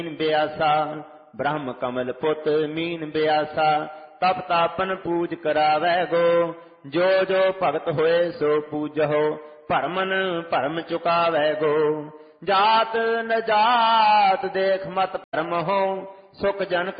ਬਿਆਸਾ। ਬ੍ਰਹਮ ਕਮਲ ਪੁੱਤ ਮੀਨ ਬਿਆਸਾ। ਤਪ ਤਾਪਨ ਪੂਜ ਕਰਾਵੈ ਗੋ। ਜੋ ਜੋ ਭਗਤ ਹੋਏ ਸੋ ਪੂਜਹੁ। ਭਰਮਨ ਭਰਮ ਚੁਕਾਵੈ ਗੋ। ਜਾਤ ਨ ਜਾਤ ਦੇਖ ਮਤ ਭਰਮਹੁ। ਸੁਖ ਜਨਕ